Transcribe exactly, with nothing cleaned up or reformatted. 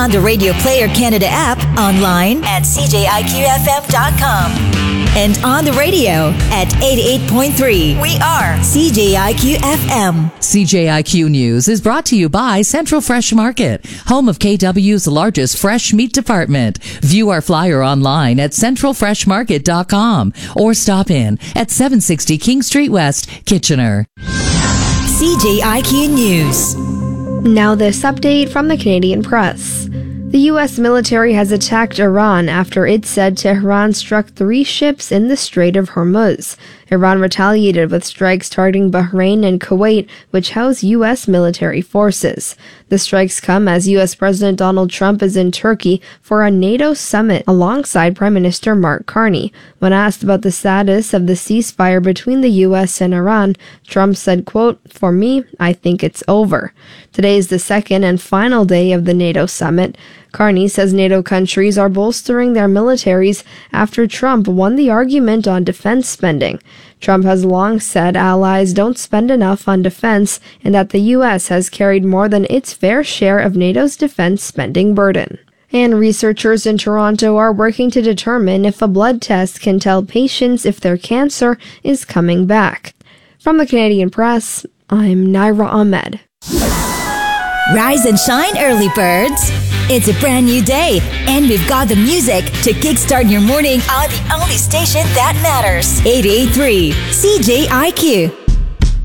on the Radio Player Canada app, online at c j i q f m dot com, and on the radio at eighty-eight point three. We are C J I Q F M. C J I Q News is brought to you by Central Fresh Market, home of K W's largest fresh meat department. View our flyer online at central fresh market dot com or stop in at seven sixty King Street West, Kitchener. C J I Q News. Now this update from the Canadian Press. The U S military has attacked Iran after it said Tehran struck three ships in the Strait of Hormuz. Iran retaliated with strikes targeting Bahrain and Kuwait, which house U S military forces. The strikes come as U S President Donald Trump is in Turkey for a NATO summit alongside Prime Minister Mark Carney. When asked about the status of the ceasefire between the U S and Iran, Trump said, quote, "For me, I think it's over." Today is the second and final day of the NATO summit. Carney says NATO countries are bolstering their militaries after Trump won the argument on defense spending. Trump has long said allies don't spend enough on defense and that the U S has carried more than its fair share of NATO's defense spending burden. And researchers in Toronto are working to determine if a blood test can tell patients if their cancer is coming back. From the Canadian Press, I'm Naira Ahmed. Rise and shine, early birds. It's a brand new day, and we've got the music to kickstart your morning on the only station that matters. eight eighty-three C J I Q.